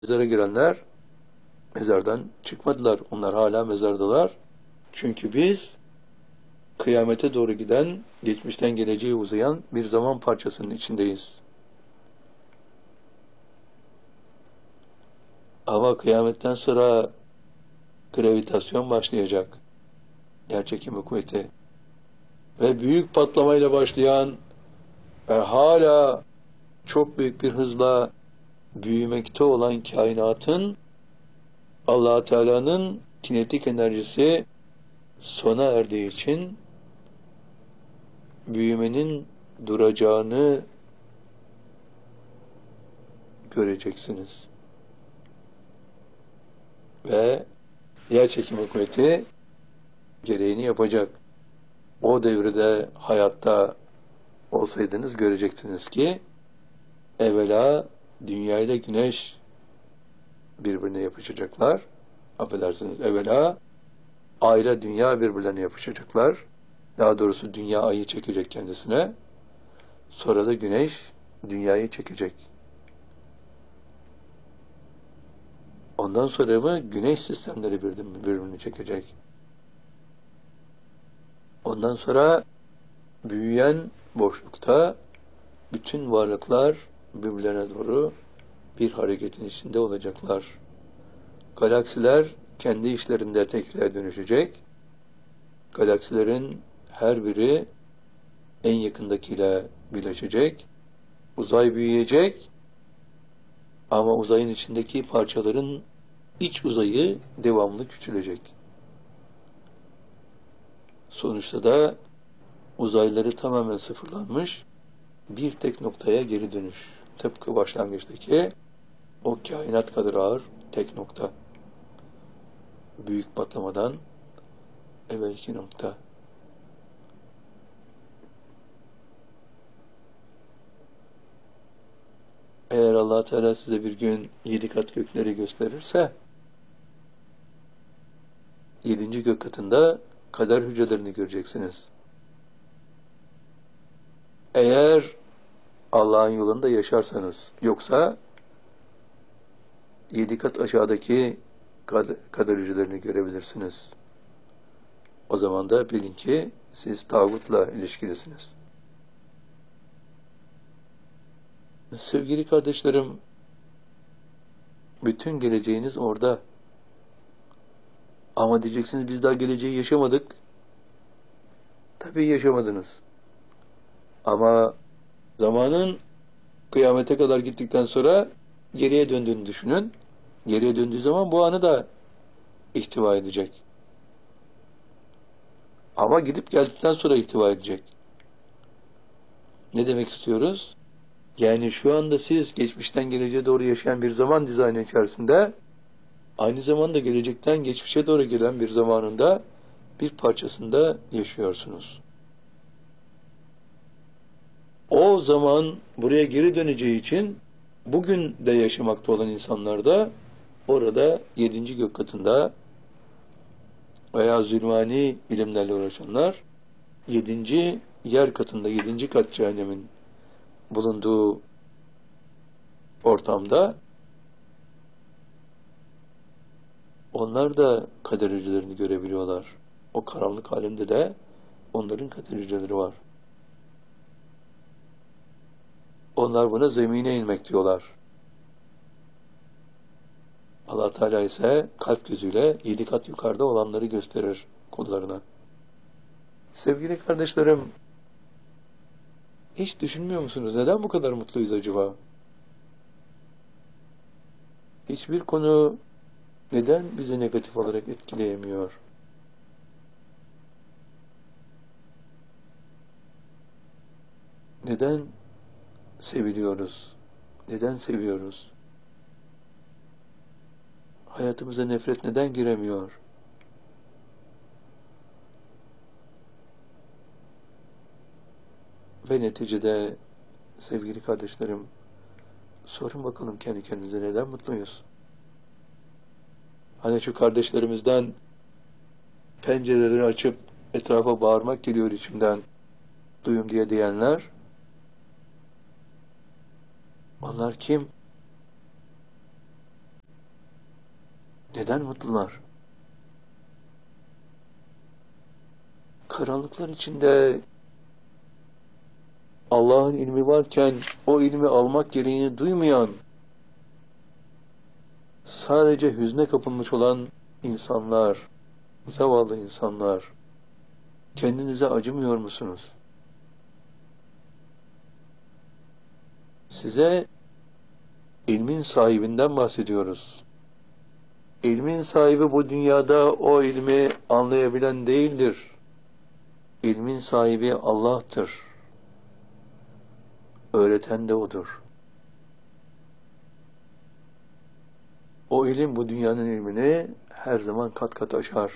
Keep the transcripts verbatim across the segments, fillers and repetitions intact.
Mezara girenler mezardan çıkmadılar. Onlar hala mezardalar. Çünkü biz kıyamete doğru giden, geçmişten geleceğe uzayan bir zaman parçasının içindeyiz. Ama kıyametten sonra gravitasyon başlayacak. Yerçekimi kuvveti. Ve büyük patlamayla başlayan ve hala çok büyük bir hızla büyümekte olan kainatın Allah Teala'nın kinetik enerjisi sona erdiği için büyümenin duracağını göreceksiniz. Ve yer çekimi kuvveti gereğini yapacak. O devrede hayatta olsaydınız görecektiniz ki evvela dünya ile güneş birbirine yapışacaklar. Affedersiniz, evvela ayla dünya birbirlerine yapışacaklar. Daha doğrusu dünya ayı çekecek kendisine. Sonra da güneş dünyayı çekecek. Ondan sonra mı güneş sistemleri birbirini çekecek. Ondan sonra büyüyen boşlukta bütün varlıklar birbirlerine doğru bir hareketin içinde olacaklar. Galaksiler kendi işlerinde tekrar dönüşecek. Galaksilerin her biri en yakındakiyle birleşecek. Uzay büyüyecek. Ama uzayın içindeki parçaların iç uzayı devamlı küçülecek. Sonuçta da uzayları tamamen sıfırlanmış bir tek noktaya geri dönüş. Tıpkı başlangıçtaki o kainat kadar ağır tek nokta. Büyük patlamadan evvelki nokta. Eğer Allah Teala size bir gün yedi kat gökleri gösterirse, yedinci gök katında kader hücrelerini göreceksiniz. Eğer Allah'ın yolunda yaşarsanız, yoksa yedi kat aşağıdaki kader hücrelerini görebilirsiniz. O zaman da bilin ki siz tağutla ilişkilisiniz. Sevgili kardeşlerim, bütün geleceğiniz orada. Ama diyeceksiniz biz daha geleceği yaşamadık. Tabii yaşamadınız. Ama zamanın kıyamete kadar gittikten sonra geriye döndüğünü düşünün. Geriye döndüğü zaman bu anı da ihtiva edecek. Ama gidip geldikten sonra ihtiva edecek. Ne demek istiyoruz? Yani şu anda siz geçmişten geleceğe doğru yaşayan bir zaman dizaynı içerisinde, aynı zamanda gelecekten geçmişe doğru gelen bir zamanında bir parçasında yaşıyorsunuz. O zaman buraya geri döneceği için bugün de yaşamakta olan insanlar da orada yedinci gök katında veya zulmani ilimlerle uğraşanlar yedinci yer katında, yedinci kat cehennemin bulunduğu ortamda onlar da kader hücrelerini görebiliyorlar. O karanlık alemde de onların kader hücreleri var. Onlar buna zemine inmek diyorlar. Allah Teala ise kalp gözüyle yedi kat yukarıda olanları gösterir kullarına. Sevgili kardeşlerim, hiç düşünmüyor musunuz? Neden bu kadar mutluyuz acaba? Hiçbir konu neden bizi negatif olarak etkileyemiyor? Neden seviliyoruz? Neden seviyoruz? Hayatımıza nefret neden giremiyor? Ve neticede sevgili kardeşlerim, sorun bakalım kendi kendinize neden mutluyuz? Hani şu kardeşlerimizden pencereleri açıp etrafa bağırmak geliyor içimden, duyum diye diyenler, onlar kim? Neden mutlular? Karanlıklar içinde Allah'ın ilmi varken o ilmi almak gereğini duymayan, sadece hüzne kapılmış olan insanlar, zavallı insanlar, kendinize acımıyor musunuz? Size ilmin sahibinden bahsediyoruz. İlmin sahibi bu dünyada o ilmi anlayabilen değildir. İlmin sahibi Allah'tır. Öğreten de O'dur. O ilim bu dünyanın ilmini her zaman kat kat aşar.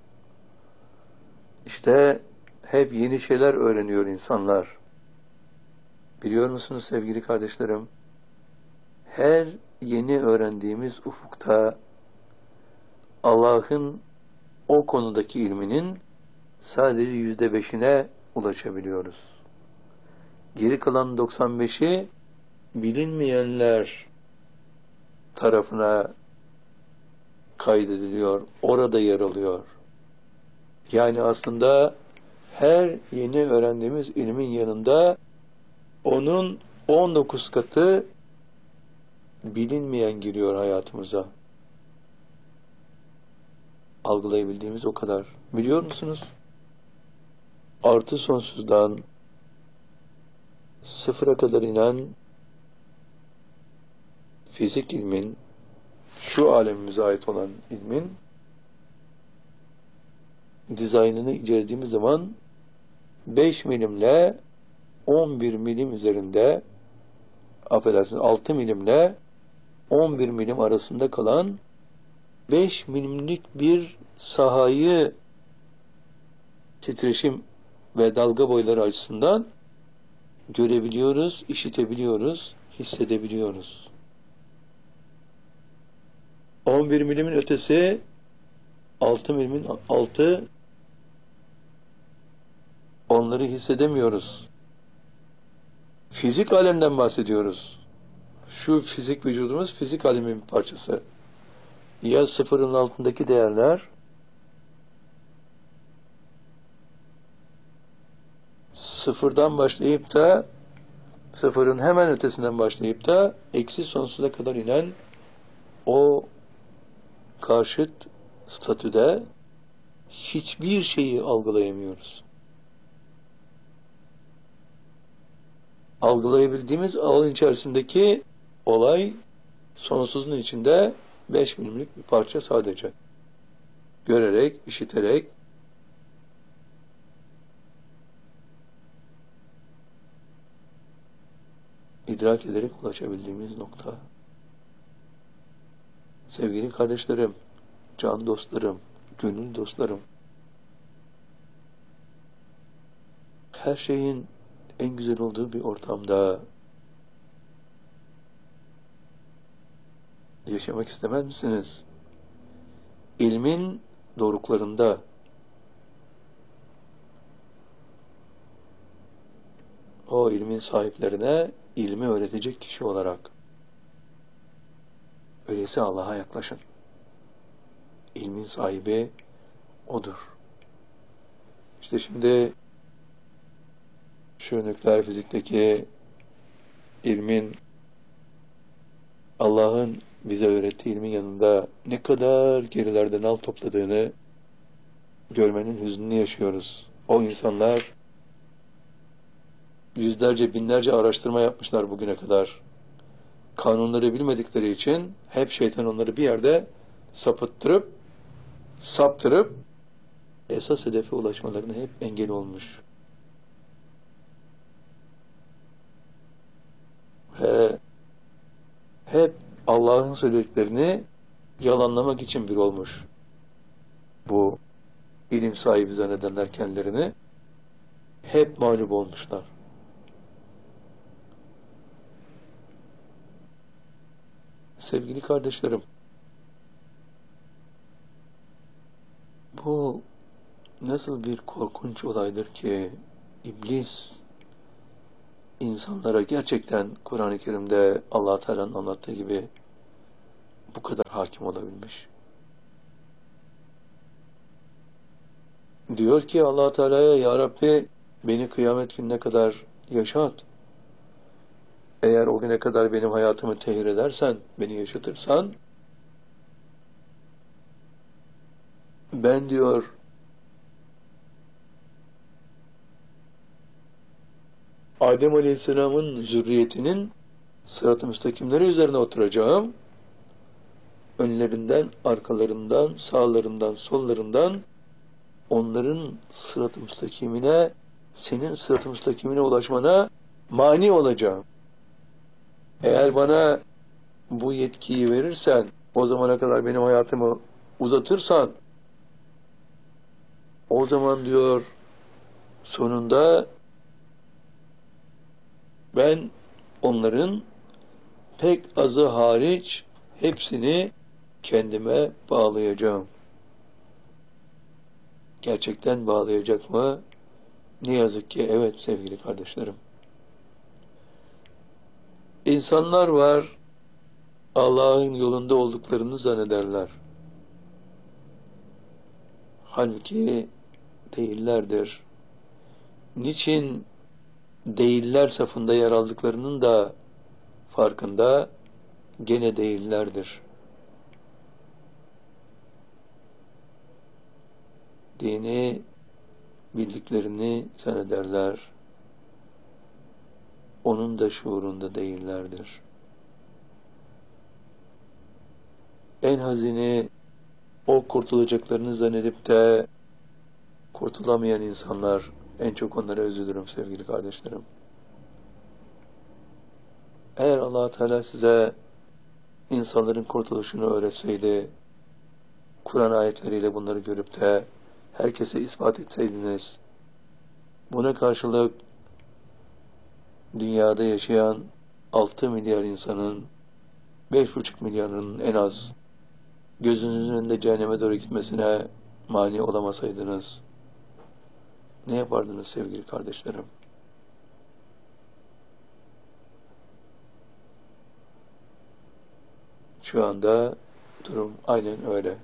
İşte hep yeni şeyler öğreniyor insanlar. Biliyor musunuz sevgili kardeşlerim? Her yeni öğrendiğimiz ufukta Allah'ın o konudaki ilminin sadece yüzde beşine ulaşabiliyoruz. Geri kalan doksan beşi bilinmeyenler tarafına kaydediliyor, orada yer alıyor. Yani aslında her yeni öğrendiğimiz ilmin yanında onun on dokuz katı bilinmeyen giriyor hayatımıza. Algılayabildiğimiz o kadar. Biliyor musunuz? Artı sonsuzdan sıfıra kadar inen fizik ilmin, şu alemimize ait olan ilmin dizaynını incelediğimiz zaman beş milimle on bir milim üzerinde, affedersiniz altı milimle on bir milim arasında kalan beş milimlik bir sahayı titreşim ve dalga boyları açısından görebiliyoruz, işitebiliyoruz, hissedebiliyoruz. on bir milimin ötesi altı milimin altı, onları hissedemiyoruz. Fizik alemden bahsediyoruz. Şu fizik vücudumuz fizik alemin bir parçası. Ya sıfırın altındaki değerler sıfırdan başlayıp da sıfırın hemen ötesinden başlayıp da eksi sonsuza kadar inen o karşıt statüde hiçbir şeyi algılayamıyoruz. Algılayabildiğimiz alan içerisindeki olay sonsuzun içinde beş milimlik bir parça sadece. Görerek, işiterek, idrak ederek ulaşabildiğimiz nokta. Sevgili kardeşlerim, can dostlarım, gönül dostlarım, her şeyin en güzel olduğu bir ortamda yaşamak istemez misiniz? İlmin doruklarında, o ilmin sahiplerine ilmi öğretecek kişi olarak. Öyleyse Allah'a yaklaşın. İlmin sahibi O'dur. İşte şimdi şu nükleer fizikteki ilmin, Allah'ın bize öğrettiği ilmin yanında ne kadar gerilerde nal topladığını görmenin hüznünü yaşıyoruz. O insanlar yüzlerce, binlerce araştırma yapmışlar bugüne kadar. Kanunları bilmedikleri için hep şeytan onları bir yerde sapıttırıp, saptırıp esas hedefe ulaşmalarına hep engel olmuş. Ve hep Allah'ın söylediklerini yalanlamak için bir olmuş. Bu ilim sahibi zannedenler kendilerini hep mağlup olmuşlar. Sevgili kardeşlerim, bu nasıl bir korkunç olaydır ki İblis insanlara gerçekten Kur'an-ı Kerim'de Allah Teala'nın anlattığı gibi bu kadar hakim olabilmiş. Diyor ki Allah Teala'ya, ya Rabbi beni kıyamet gününe kadar yaşat. Eğer o güne kadar benim hayatımı tehir edersen, beni yaşatırsan, ben diyor Adem Aleyhisselam'ın zürriyetinin sırat-ı müstakimleri üzerine oturacağım. Önlerinden, arkalarından, sağlarından, sollarından onların sırat-ı müstakimine, senin sırat-ı müstakimine ulaşmana mani olacağım. Eğer bana bu yetkiyi verirsen, o zamana kadar benim hayatımı uzatırsan, o zaman diyor sonunda ben onların pek azı hariç hepsini kendime bağlayacağım. Gerçekten bağlayacak mı? Ne yazık ki evet sevgili kardeşlerim. İnsanlar var, Allah'ın yolunda olduklarını zannederler. Halbuki değillerdir. Niçin değiller safında yer aldıklarının da farkında, gene değillerdir. Dini bildiklerini zannederler. Onun da şuurunda değillerdir. En hazini o kurtulacaklarını zannedip de kurtulamayan insanlar, en çok onlara üzülürüm sevgili kardeşlerim. Eğer Allah Teala size insanların kurtuluşunu öğretseydi, Kur'an ayetleriyle bunları görüp de herkese ispat etseydiniz, buna karşılık dünyada yaşayan altı milyar insanın beş buçuk milyarının en az gözünüzün önünde cehenneme doğru gitmesine mani olamasaydınız, ne yapardınız sevgili kardeşlerim? Şu anda durum aynen öyle.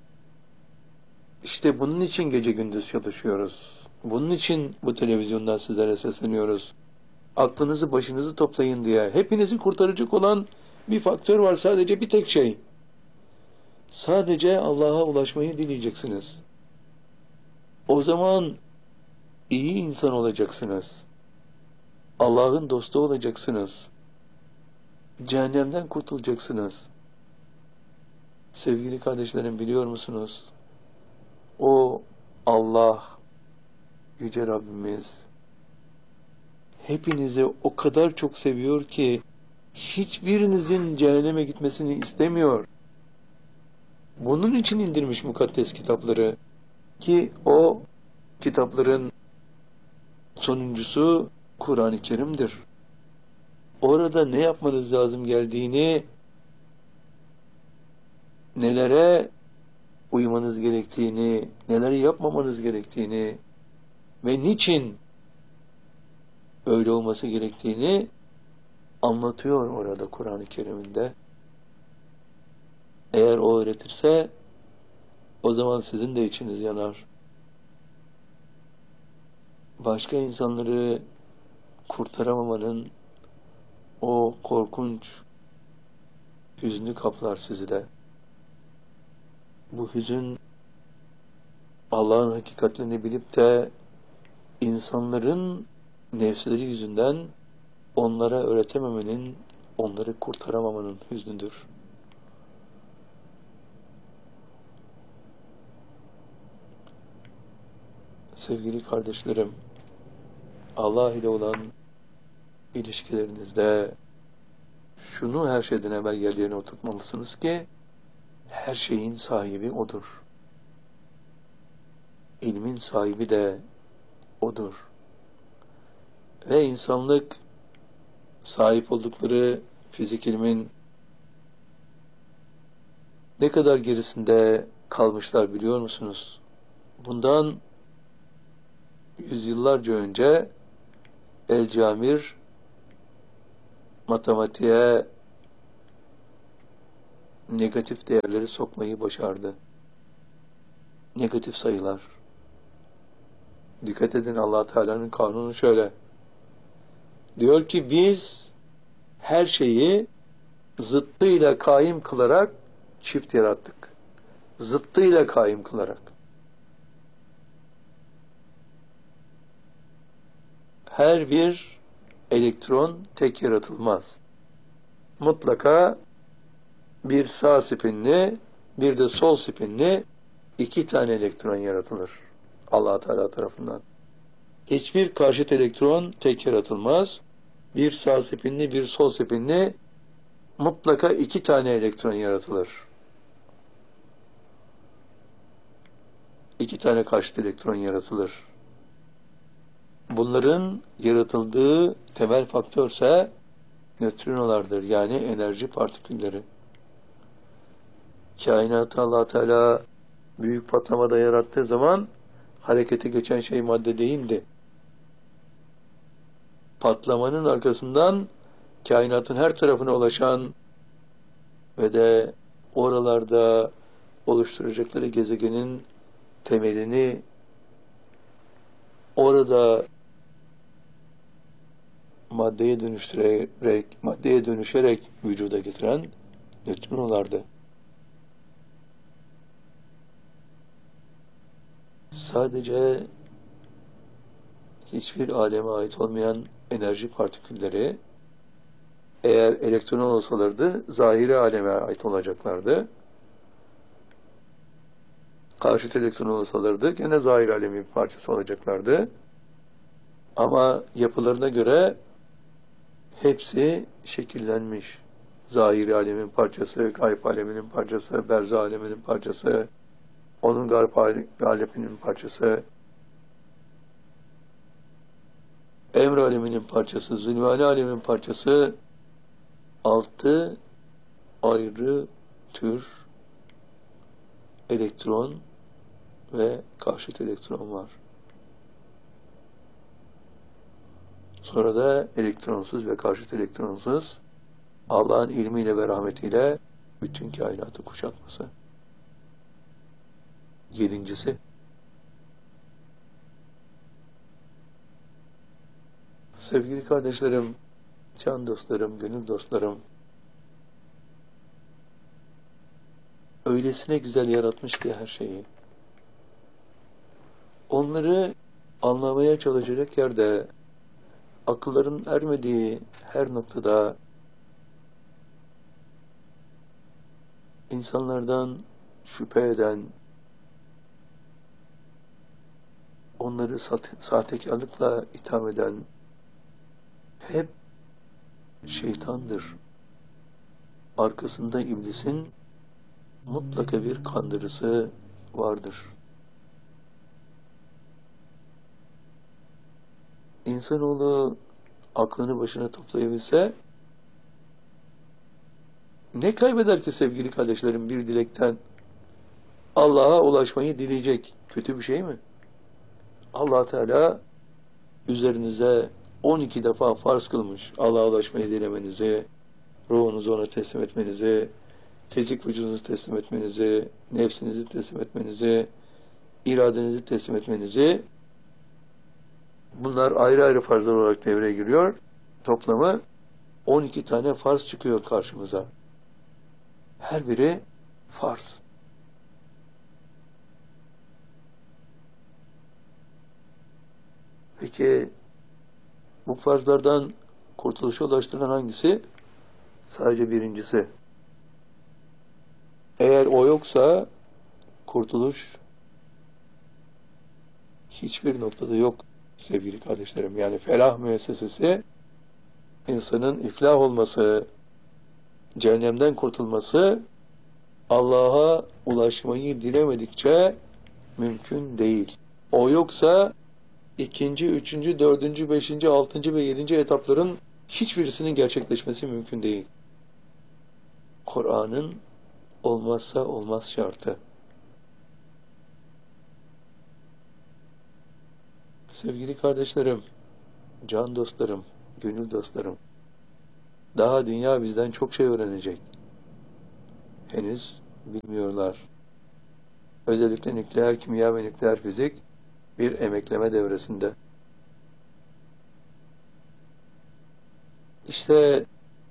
İşte bunun için gece gündüz çalışıyoruz. Bunun için bu televizyondan sizlere sesleniyoruz. Aklınızı başınızı toplayın diye. Hepinizi kurtaracak olan bir faktör var, sadece bir tek şey. Sadece Allah'a ulaşmayı dileyeceksiniz. O zaman iyi insan olacaksınız. Allah'ın dostu olacaksınız. Cehennemden kurtulacaksınız. Sevgili kardeşlerim, biliyor musunuz? O Allah, Yüce Rabbimiz, hepinizi o kadar çok seviyor ki hiçbirinizin cehenneme gitmesini istemiyor. Bunun için indirmiş mukaddes kitapları ki o kitapların sonuncusu Kur'an-ı Kerim'dir. Orada ne yapmanız lazım geldiğini, nelere uymanız gerektiğini, neleri yapmamanız gerektiğini ve niçin öyle olması gerektiğini anlatıyor orada Kur'an-ı Kerim'inde. Eğer o öğretirse o zaman sizin de içiniz yanar. Başka insanları kurtaramamanın o korkunç hüznü kaplar sizi de. Bu hüzün Allah'ın hakikatlerini bilip de insanların nefsleri yüzünden onlara öğretememenin, onları kurtaramamanın hüznüdür. Sevgili kardeşlerim, Allah ile olan ilişkilerinizde şunu her şeyden evvel yerlerine oturtmalısınız ki her şeyin sahibi O'dur. İlmin sahibi de O'dur. Ve insanlık sahip oldukları fizik ilmin ne kadar gerisinde kalmışlar biliyor musunuz? Bundan yüzyıllarca önce El Camir matematiğe negatif değerleri sokmayı başardı. Negatif sayılar. Dikkat edin, Allah Teala'nın kanunu şöyle. Diyor ki biz her şeyi zıttıyla kaim kılarak çift yarattık. Zıttıyla kaim kılarak. Her bir elektron tek yaratılmaz. Mutlaka bir sağ spinli, bir de sol spinli iki tane elektron yaratılır Allah Teala tarafından. Hiçbir karşıt elektron tek yaratılmaz. Bir sağ spinli, bir sol spinli mutlaka iki tane elektron yaratılır. İki tane karşıt elektron yaratılır. Bunların yaratıldığı temel faktörse nötrinolardır, yani enerji partikülleri. Kainatı Allah Teala büyük patlamada yarattığı zaman harekete geçen şey madde değildi. Patlamanın arkasından kainatın her tarafına ulaşan ve de oralarda oluşturacakları gezegenin temelini orada maddeye dönüştürerek, maddeye dönüşerek vücuda getiren nötrinolardı. Sadece hiçbir aleme ait olmayan enerji partikülleri eğer elektron olsalardı zahiri aleme ait olacaklardı. Karşıt elektron olsalardı gene zahir alemin bir parçası olacaklardı. Ama yapılarına göre hepsi şekillenmiş. Zahiri alemin parçası, gayb aleminin parçası, berzah aleminin parçası, onun garp aleminin parçası, emr aleminin parçası, zülmani alemin parçası, altı ayrı tür elektron ve karşıt elektron var. Sonra da elektronsuz ve karşıt elektronsuz Allah'ın ilmiyle ve rahmetiyle bütün kainatı kuşatması. Yedincisi, sevgili kardeşlerim, can dostlarım, gönül dostlarım, öylesine güzel yaratmış ki her şeyi. Onları anlamaya çalışacak yerde, akılların ermediği her noktada insanlardan şüphe eden, onları sahtekarlıkla itham eden hep şeytandır. Arkasında iblisin mutlaka bir kandırısı vardır. İnsanoğlu aklını başına toplayabilse ne kaybeder ki sevgili kardeşlerim bir dilekten? Allah'a ulaşmayı dileyecek. Kötü bir şey mi? Allah Teala üzerinize on iki defa farz kılmış. Allah'a ulaşmayı dilemenizi, ruhunuzu ona teslim etmenizi, fizik vücudunuzu teslim etmenizi, nefsinizi teslim etmenizi, iradenizi teslim etmenizi. Bunlar ayrı ayrı farzlar olarak devreye giriyor. Toplamı on iki tane farz çıkıyor karşımıza. Her biri farz. Peki bu farzlardan kurtuluşa ulaştıran hangisi? Sadece birincisi. Eğer o yoksa kurtuluş hiçbir noktada yok sevgili kardeşlerim. Yani felah müessesesi insanın iflah olması, cehennemden kurtulması Allah'a ulaşmayı dilemedikçe mümkün değil. O yoksa ikinci, üçüncü, dördüncü, beşinci, altıncı ve yedinci etapların hiçbirisinin gerçekleşmesi mümkün değil. Kur'an'ın olmazsa olmaz şartı. Sevgili kardeşlerim, can dostlarım, gönül dostlarım, daha dünya bizden çok şey öğrenecek. Henüz bilmiyorlar. Özellikle nükleer kimya ve nükleer fizik bir emekleme devresinde. İşte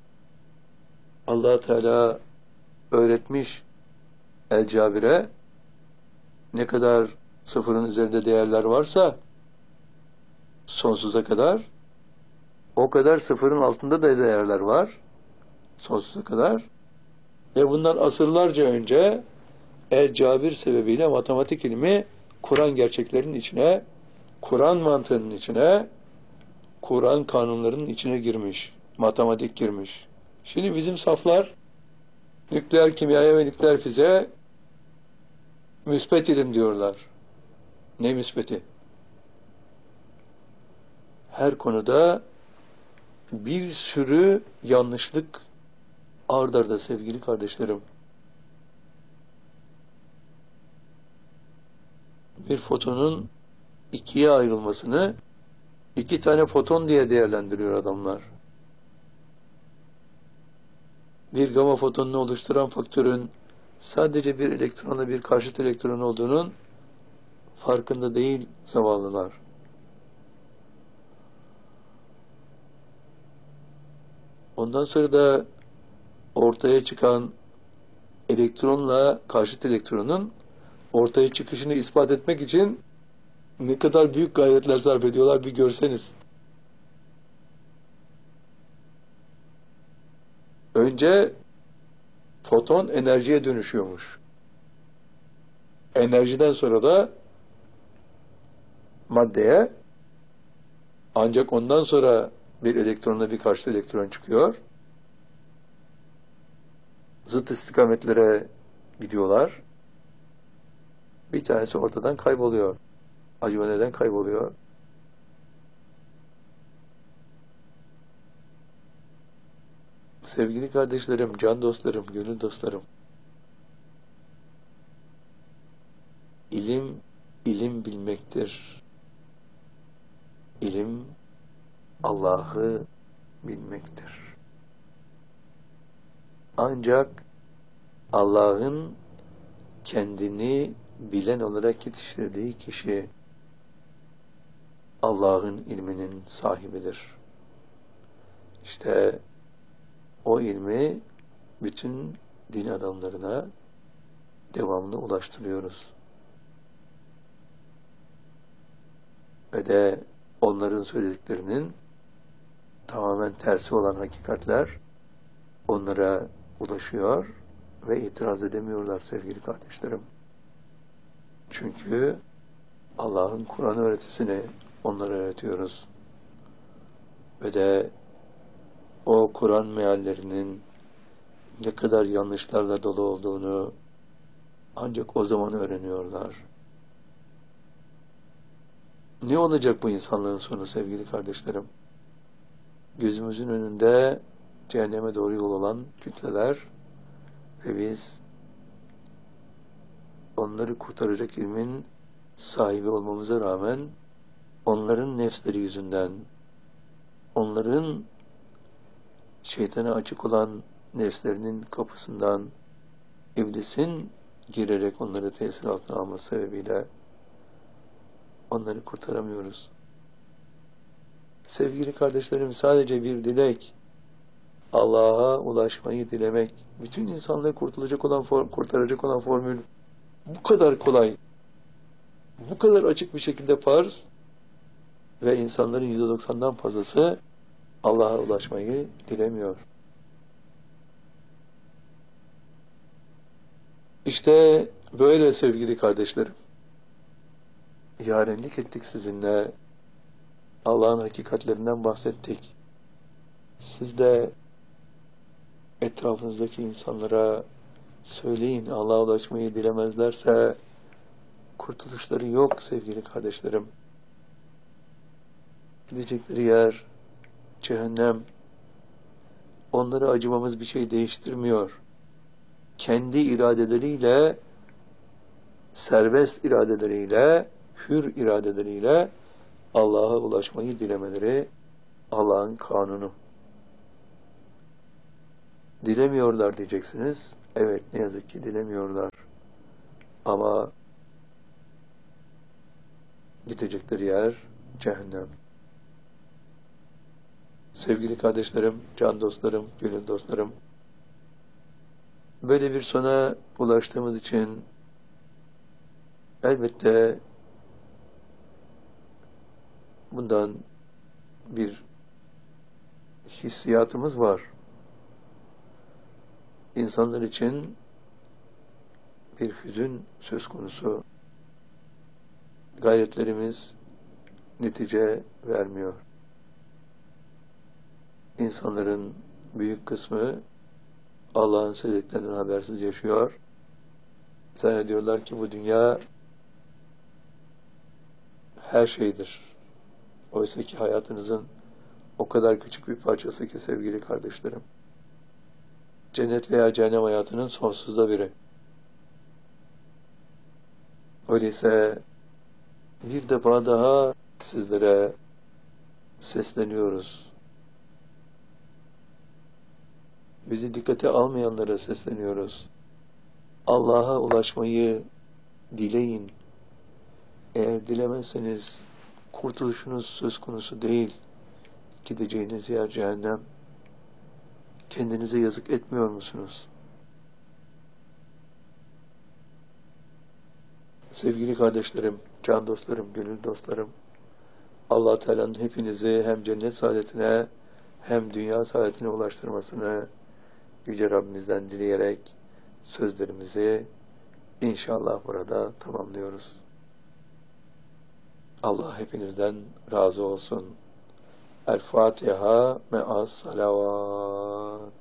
Allah Teala öğretmiş El-Cabir'e, ne kadar sıfırın üzerinde değerler varsa sonsuza kadar, o kadar sıfırın altında da değerler var sonsuza kadar. Ve bundan asırlarca önce El-Cabir sebebiyle matematik ilmi Kur'an gerçeklerinin içine, Kur'an mantığının içine, Kur'an kanunlarının içine girmiş. Matematik girmiş. Şimdi bizim saflar nükleer kimyaya ve nükleer fiziğe müspet ilim diyorlar. Ne müspeti? Her konuda bir sürü yanlışlık ard arda sevgili kardeşlerim. Bir fotonun ikiye ayrılmasını iki tane foton diye değerlendiriyor adamlar. Bir gama fotonunu oluşturan faktörün sadece bir elektronla bir karşıt elektron olduğunun farkında değil zavallılar. Ondan sonra da ortaya çıkan elektronla karşıt elektronun ortaya çıkışını ispat etmek için ne kadar büyük gayretler sarf ediyorlar bir görseniz. Önce foton enerjiye dönüşüyormuş. Enerjiden sonra da maddeye, ancak ondan sonra bir elektronla bir karşıt elektron çıkıyor. Zıt istikametlere gidiyorlar. Bir tanesi ortadan kayboluyor. Acaba neden kayboluyor? Sevgili kardeşlerim, can dostlarım, gönül dostlarım. İlim, ilim bilmektir. İlim, Allah'ı bilmektir. Ancak Allah'ın kendini bilen olarak yetiştirdiği kişi Allah'ın ilminin sahibidir. İşte o ilmi bütün din adamlarına devamlı ulaştırıyoruz. Ve de onların söylediklerinin tamamen tersi olan hakikatler onlara ulaşıyor ve itiraz edemiyorlar sevgili kardeşlerim. Çünkü Allah'ın Kur'an öğretisini onlara öğretiyoruz. Ve de o Kur'an meallerinin ne kadar yanlışlarla dolu olduğunu ancak o zaman öğreniyorlar. Ne olacak bu insanlığın sonu sevgili kardeşlerim? Gözümüzün önünde cehenneme doğru yol olan kütleler ve biz onları kurtaracak ilmin sahibi olmamıza rağmen onların nefsleri yüzünden, onların şeytana açık olan nefslerinin kapısından iblisin girerek onları tesir altına alması sebebiyle onları kurtaramıyoruz. Sevgili kardeşlerim, sadece bir dilek, Allah'a ulaşmayı dilemek, bütün insanlığı kurtulacak olan, kurtaracak olan formül bu kadar kolay, bu kadar açık bir şekilde farz ve insanların yüzde doksandan fazlası Allah'a ulaşmayı dilemiyor. İşte böyle sevgili kardeşlerim. Yarenlik ettik sizinle. Allah'ın hakikatlerinden bahsettik. Siz de etrafınızdaki insanlara söyleyin, Allah'a ulaşmayı dilemezlerse kurtuluşları yok sevgili kardeşlerim. Gidecekleri yer cehennem. Onlara acımamız bir şey değiştirmiyor. Kendi iradeleriyle, serbest iradeleriyle, hür iradeleriyle Allah'a ulaşmayı dilemeleri Allah'ın kanunu. Dilemiyorlar diyeceksiniz. Evet, ne yazık ki dilemiyorlar. Ama gidecekleri yer cehennem. Sevgili kardeşlerim, can dostlarım, gönül dostlarım, böyle bir sona ulaştığımız için elbette bundan bir hissiyatımız var. İnsanlar için bir hüzün söz konusu. Gayretlerimiz netice vermiyor. İnsanların büyük kısmı Allah'ın söylediklerinden habersiz yaşıyor. Zannediyorlar ki bu dünya her şeydir. Oysa ki hayatınızın o kadar küçük bir parçası ki sevgili kardeşlerim. Cennet veya cehennem hayatının sonsuzda biri. Öyleyse bir defa daha sizlere sesleniyoruz. Bizi dikkate almayanlara sesleniyoruz. Allah'a ulaşmayı dileyin. Eğer dilemezseniz kurtuluşunuz söz konusu değil. Gideceğiniz yer cehennem. Kendinize yazık etmiyor musunuz? Sevgili kardeşlerim, can dostlarım, gönül dostlarım, Allah Teala'nın hepinizi hem cennet saadetine hem dünya saadetine ulaştırmasını Yüce Rabbimizden dileyerek sözlerimizi inşallah burada tamamlıyoruz. Allah hepinizden razı olsun. El Fatiha me'as salavat.